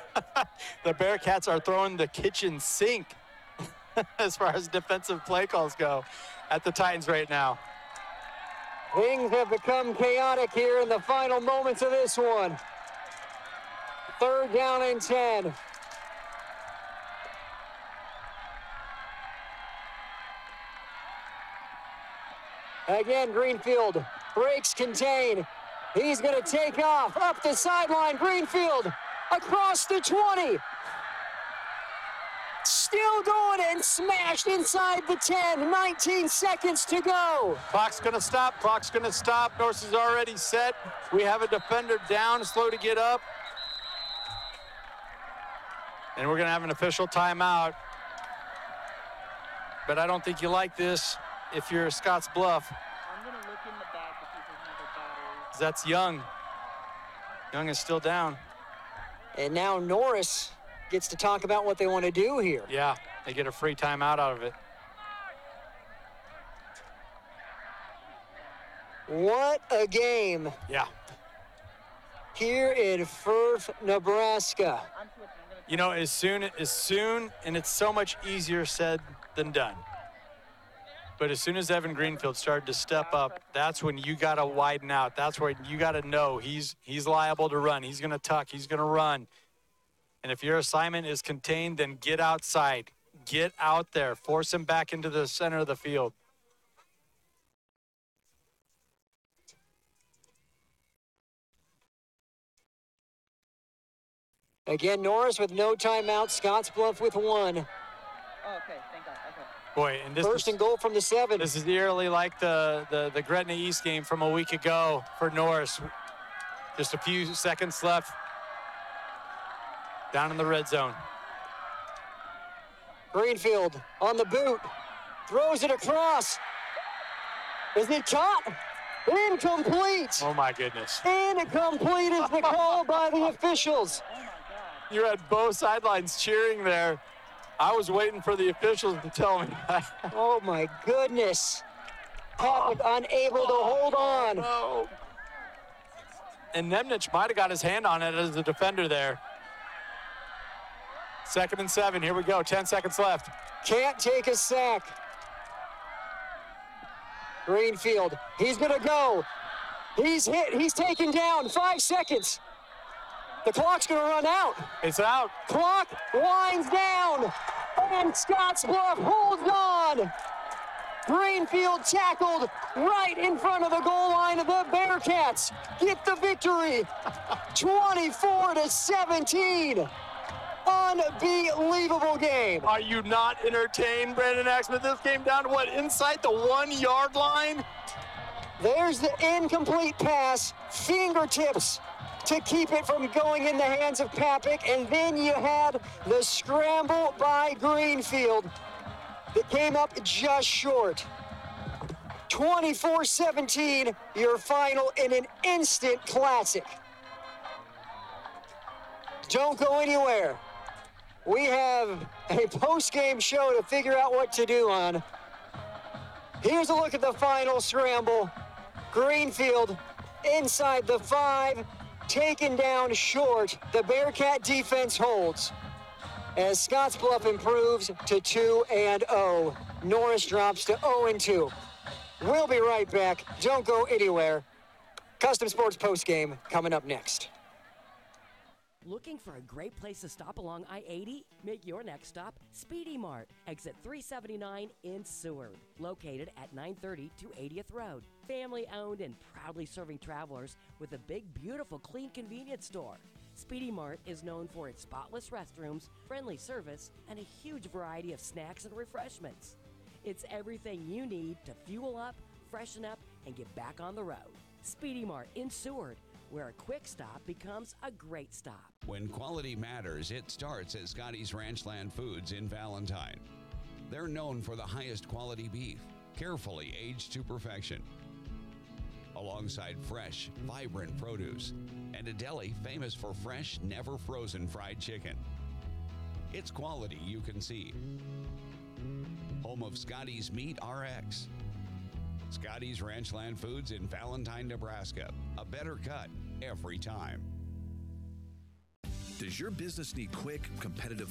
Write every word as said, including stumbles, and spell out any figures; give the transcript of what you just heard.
The Bearcats are throwing the kitchen sink as far as defensive play calls go at the Titans right now. Things have become chaotic here in the final moments of this one. Third down and ten. Again, Greenfield breaks contain. He's going to take off up the sideline. Greenfield across the twenty. Still going and smashed inside the ten. nineteen seconds to go. Clock's going to stop. Clock's going to stop. Norse is already set. We have a defender down, slow to get up. And we're going to have an official timeout. But I don't think you like this if you're Scotts Bluff. I'm going to look in the back to see if there's another battery. That's Young. Young is still down. And now Norris gets to talk about what they want to do here. Yeah, they get a free timeout out of it. What a game. Yeah. Here in Firth, Nebraska. I'm switching. I'm gonna You know, as soon as soon, and it's so much easier said than done. But as soon as Evan Greenfield started to step up, that's when you got to widen out. That's when you got to know he's he's liable to run. He's going to tuck. He's going to run. And if your assignment is contained, then get outside. Get out there. Force him back into the center of the field. Again, Norris with no timeout. Scottsbluff with one. Oh, okay. Thank God. Okay. Boy, and this First is, and goal from the seven. this is eerily like the, the, the Gretna East game from a week ago for Norris. Just a few seconds left. Down in the red zone. Greenfield on the boot. Throws it across. Is it caught? Incomplete. Oh, my goodness. Incomplete is the call by the officials. Oh, my God. You had both sidelines cheering there. I was waiting for the officials to tell me. Oh, my goodness. Patrick unable to hold on. No. And Nemnich might have got his hand on it as a defender there. Second and seven. Here we go. Ten seconds left. Can't take a sack. Greenfield, he's going to go. He's hit. He's taken down. Five seconds. The clock's going to run out. It's out. Clock winds down. And Scottsbluff holds on. Greenfield tackled right in front of the goal line of the Bearcats. Get the victory. twenty-four to seventeen. Unbelievable game. Are you not entertained, Brandon Axman? This came down to what? Inside the one-yard line? There's the incomplete pass. Fingertips to keep it from going in the hands of Papik. And then you had the scramble by Greenfield that came up just short. twenty-four seventeen, your final in an instant classic. Don't go anywhere. We have a post-game show to figure out what to do on. Here's a look at the final scramble. Greenfield inside the five, taken down short. The Bearcat defense holds. As Scottsbluff improves to two and oh. Norris drops to oh and two. We'll be right back. Don't go anywhere. Custom Sports postgame coming up next. Looking for a great place to stop along I eighty? Make your next stop Speedy Mart, exit three seventy-nine in Seward, located at nine thirty to eightieth Road. Family owned and proudly serving travelers with a big, beautiful, clean convenience store. Speedy Mart is known for its spotless restrooms, friendly service, and a huge variety of snacks and refreshments. It's everything you need to fuel up, freshen up, and get back on the road. Speedy Mart in Seward, where a quick stop becomes a great stop. When quality matters, it starts at Scotty's Ranchland Foods in Valentine. They're known for the highest quality beef, carefully aged to perfection, alongside fresh, vibrant produce, and a deli famous for fresh, never frozen fried chicken. It's quality you can see. Home of Scotty's Meat R X. Scotty's Ranchland Foods in Valentine, Nebraska. A better cut every time. Does your business need quick, competitive